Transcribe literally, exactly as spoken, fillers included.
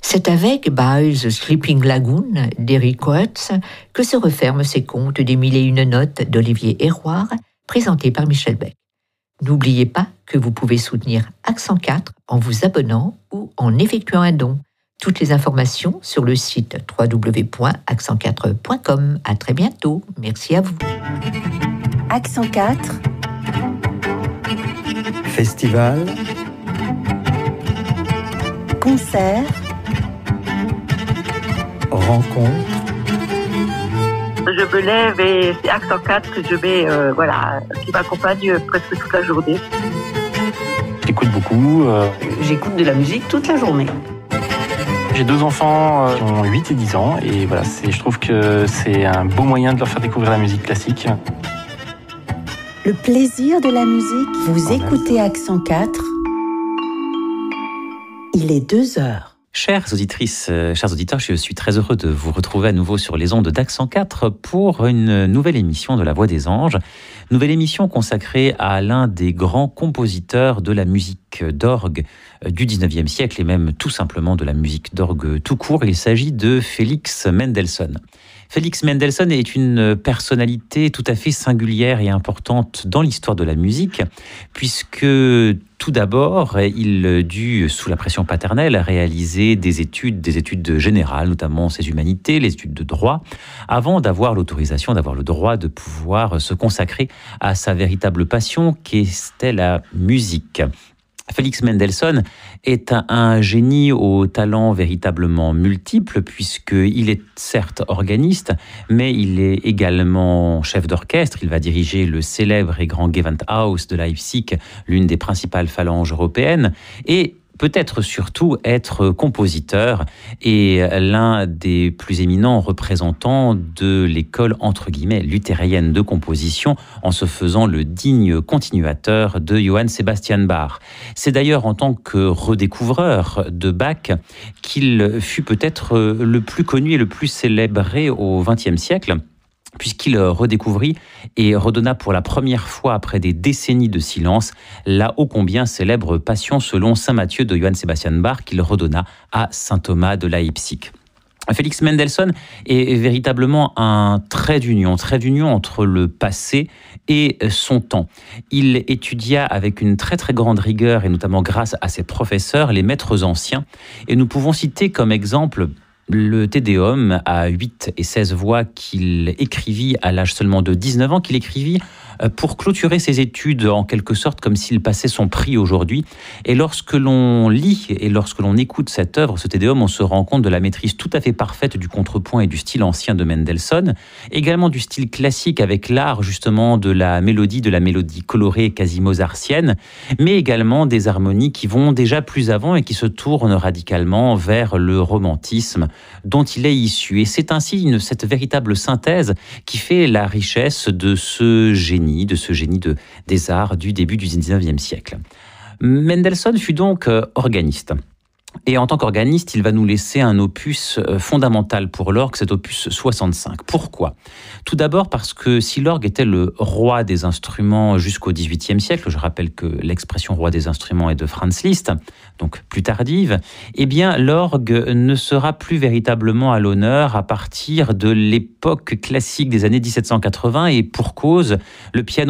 C'est avec By the Sleeping Lagoon d'Eric Coates que se referment ces contes des mille et une notes d'Olivier Héroard, présentés par Michel Beck. N'oubliez pas que vous pouvez soutenir Accent quatre en vous abonnant ou en effectuant un don. Toutes les informations sur le site w w w point accent quatre point com. À très bientôt. Merci à vous. Accent quatre. Festival. Concert. Rencontre. Je me lève et c'est Accent quatre que je mets, euh, voilà, qui m'accompagne presque toute la journée. J'écoute beaucoup. Euh... J'écoute de la musique toute la journée. J'ai deux enfants qui ont huit et dix ans et voilà, c'est, je trouve que c'est un beau moyen de leur faire découvrir la musique classique. Le plaisir de la musique, vous écoutez Accent quatre. Il est deux heures. Chères auditrices, euh, chers auditeurs, je suis très heureux de vous retrouver à nouveau sur les ondes d'Accent quatre pour une nouvelle émission de La Voix des Anges. Nouvelle émission consacrée à l'un des grands compositeurs de la musique d'orgue du dix-neuvième siècle et même tout simplement de la musique d'orgue tout court. Il s'agit de Félix Mendelssohn. Félix Mendelssohn est une personnalité tout à fait singulière et importante dans l'histoire de la musique, puisque tout d'abord, il dut, sous la pression paternelle, réaliser des études, des études générales, notamment ses humanités, les études de droit, avant d'avoir l'autorisation, d'avoir le droit de pouvoir se consacrer à sa véritable passion, qui était la musique. Félix Mendelssohn est un, un génie au talent véritablement multiple, puisqu'il est certes organiste, mais il est également chef d'orchestre. Il va diriger le célèbre et grand Gewandhaus de Leipzig, l'une des principales phalanges européennes, et peut-être surtout être compositeur et l'un des plus éminents représentants de l'école entre guillemets luthérienne de composition, en se faisant le digne continuateur de Johann Sebastian Bach. C'est d'ailleurs en tant que redécouvreur de Bach qu'il fut peut-être le plus connu et le plus célébré au vingtième siècle, puisqu'il redécouvrit et redonna pour la première fois après des décennies de silence la ô combien célèbre Passion selon saint Matthieu de Johann Sebastian Bach qu'il redonna à saint Thomas de Leipzig. Félix Mendelssohn est véritablement un trait d'union, trait d'union entre le passé et son temps. Il étudia avec une très très grande rigueur et notamment grâce à ses professeurs, les maîtres anciens, et nous pouvons citer comme exemple le Te Deum à huit et seize voix qu'il écrivit à l'âge seulement de dix-neuf ans, qu'il écrivit pour clôturer ses études en quelque sorte comme s'il passait son prix aujourd'hui. Et lorsque l'on lit et lorsque l'on écoute cette œuvre, ce Te Deum, on se rend compte de la maîtrise tout à fait parfaite du contrepoint et du style ancien de Mendelssohn, également du style classique avec l'art justement de la mélodie, de la mélodie colorée quasi mozartienne, mais également des harmonies qui vont déjà plus avant et qui se tournent radicalement vers le romantisme dont il est issu. Et c'est ainsi une, cette véritable synthèse qui fait la richesse de ce génie de ce génie de, des arts du début du dix-neuvième siècle. Mendelssohn fut donc organiste. Et en tant qu'organiste, il va nous laisser un opus fondamental pour l'orgue, cet opus soixante-cinq. Pourquoi ? Tout d'abord parce que si l'orgue était le roi des instruments jusqu'au dix-huitième siècle, je rappelle que l'expression roi des instruments est de Franz Liszt, donc plus tardive, eh bien l'orgue ne sera plus véritablement à l'honneur à partir de l'époque classique des années dix-sept cent quatre-vingts, et pour cause, le piano